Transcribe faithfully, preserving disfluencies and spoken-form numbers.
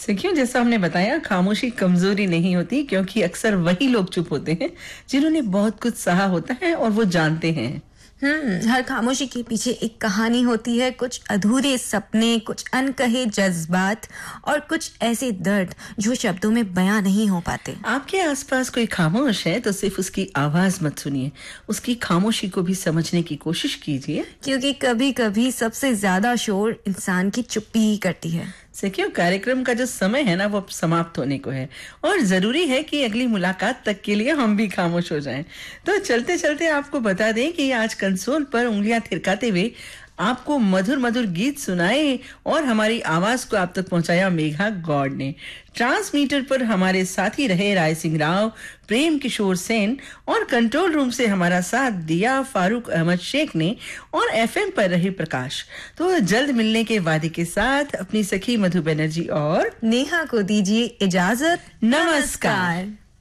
सखियों, जैसा हमने बताया, खामोशी कमजोरी नहीं होती, क्योंकि अक्सर वही लोग चुप होते हैं जिन्होंने बहुत कुछ सहा होता है और वो जानते हैं। हम्म हर खामोशी के पीछे एक कहानी होती है, कुछ अधूरे सपने, कुछ अनकहे जज्बात और कुछ ऐसे दर्द जो शब्दों में बयां नहीं हो पाते। आपके आसपास कोई खामोश है तो सिर्फ उसकी आवाज मत सुनिए, उसकी खामोशी को भी समझने की कोशिश कीजिए, क्योंकि कभी कभी सबसे ज्यादा शोर इंसान की चुप्पी ही करती है। सखियों, कार्यक्रम का जो समय है ना, वो अब समाप्त होने को है और जरूरी है कि अगली मुलाकात तक के लिए हम भी खामोश हो जाएं। तो चलते चलते आपको बता दें कि आज कंसोल पर उंगलियां थिरकाते हुए आपको मधुर मधुर गीत सुनाए और हमारी आवाज को आप तक पहुंचाया मेघा गौड़ ने। ट्रांसमीटर पर हमारे साथी रहे राय सिंह राव, प्रेम किशोर सेन और कंट्रोल रूम से हमारा साथ दिया फारूक अहमद शेख ने और एफएम पर रहे प्रकाश। तो जल्द मिलने के वादे के साथ अपनी सखी मधु बनर्जी और नेहा को दीजिए इजाजत। नमस्कार।